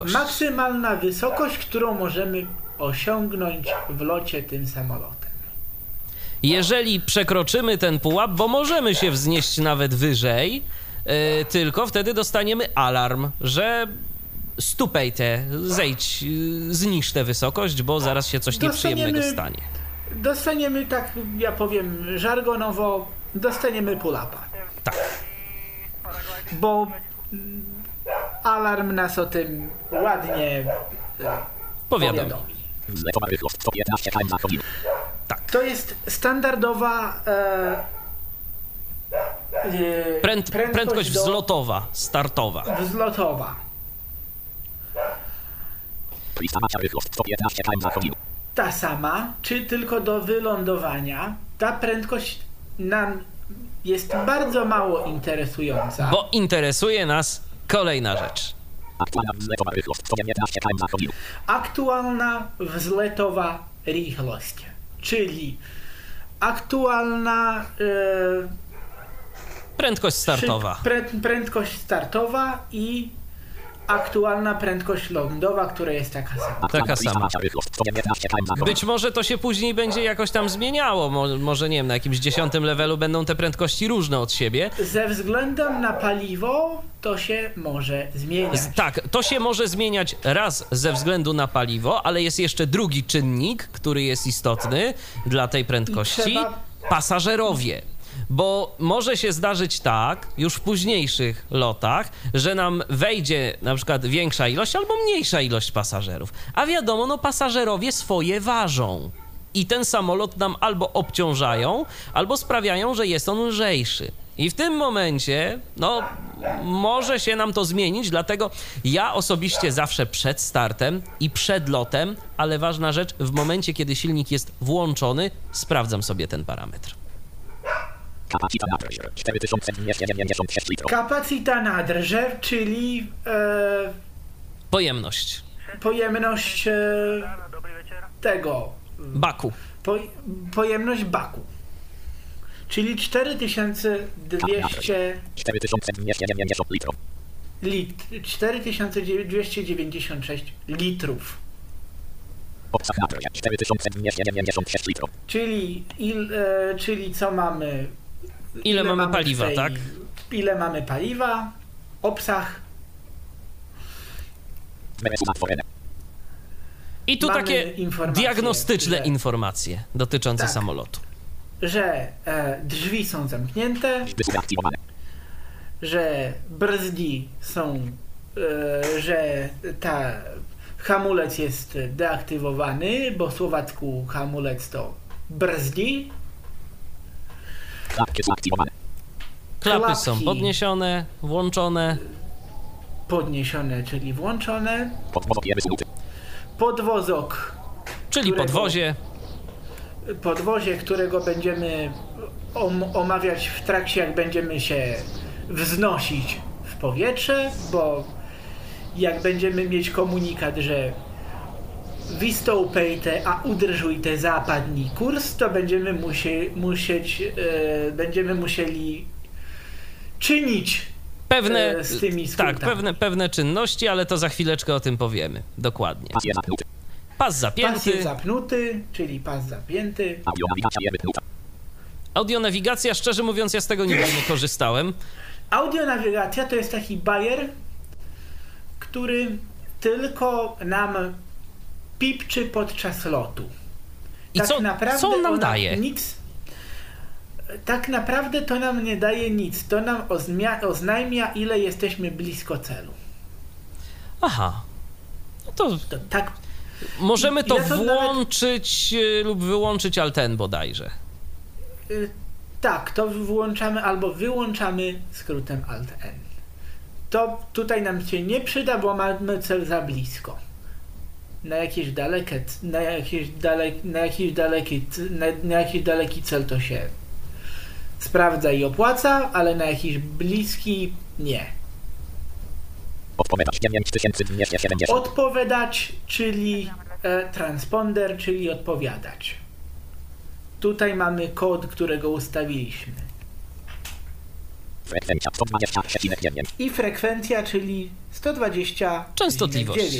maksymalna wysokość, którą możemy osiągnąć w locie tym samolotem. Jeżeli przekroczymy ten pułap, bo możemy się wznieść nawet wyżej, tylko wtedy dostaniemy alarm, że stupejte, zejdź, zniż tę wysokość, bo zaraz się coś nieprzyjemnego stanie. Dostaniemy, tak ja powiem żargonowo, dostaniemy pułapa. Tak. Bo alarm nas o tym ładnie powiadomi. Tak. To jest standardowa prędkość wzlotowa, startowa. Wzlotowa. Ta sama, czy tylko do wylądowania. Ta prędkość nam jest bardzo mało interesująca. Bo interesuje nas kolejna rzecz. Aktualna wzletowa rýchlosť, czyli aktualna prędkość startowa. Prędkość startowa i aktualna prędkość lądowa, która jest taka sama. Taka sama. Być może to się później będzie jakoś tam zmieniało. Może nie wiem, na jakimś 10. levelu będą te prędkości różne od siebie. Ze względem na paliwo to się może zmieniać. Tak, to się może zmieniać raz ze względu na paliwo, ale jest jeszcze drugi czynnik, który jest istotny dla tej prędkości. Pasażerowie. Bo może się zdarzyć tak, już w późniejszych lotach, że nam wejdzie na przykład większa ilość albo mniejsza ilość pasażerów. A wiadomo, no pasażerowie swoje ważą. I ten samolot nam albo obciążają, albo sprawiają, że jest on lżejszy. I w tym momencie, no, może się nam to zmienić, dlatego ja osobiście zawsze przed startem i przed lotem, ale ważna rzecz, w momencie, kiedy silnik jest włączony, sprawdzam sobie ten parametr. Kapacita na drzew, czyli pojemność tego baku. Pojemność baku. Czyli 4296 litrów. Obsah natriia 4296 litrów. Czyli co mamy? Ile mamy paliwa, tak? Ile mamy paliwa? Obsah. I tu mamy takie diagnostyczne informacje dotyczące samolotu. Że drzwi są zamknięte, że brzdzi są, że hamulec jest deaktywowany, bo w słowacku hamulec to brzdzi. Klapy są podniesione, włączone. Podniesione, czyli włączone. Podwozok. Czyli podwozie. Podwozie, którego będziemy omawiać w trakcie, jak będziemy się wznosić w powietrze, bo jak będziemy mieć komunikat, że vystąpejte a udržujte západní kurs, to będziemy musieli czynić z tymi skrótami. Tak, pewne czynności, ale to za chwileczkę o tym powiemy. Dokładnie. Pas zapięty. Pas jest zapnuty, czyli pas zapięty. Audionawigacja, szczerze mówiąc, ja z tego nigdy nie korzystałem. Audionawigacja to jest taki bajer, który tylko nam pipczy podczas lotu. I tak co on nam daje? Tak naprawdę to nam nie daje nic. To nam oznajmia, ile jesteśmy blisko celu. Aha. No to tak. Możemy to włączyć lub wyłączyć Alt-N bodajże. Tak, to włączamy albo wyłączamy skrótem Alt-N. To tutaj nam się nie przyda, bo mamy cel za blisko. Na jakiś daleki cel to się sprawdza i opłaca, ale na jakiś bliski nie. Odpowiadać, czyli transponder, czyli odpowiadać. Tutaj mamy kod, którego ustawiliśmy. Frekwencja 120,9. I frekwencja, czyli 120,9. Częstotliwość.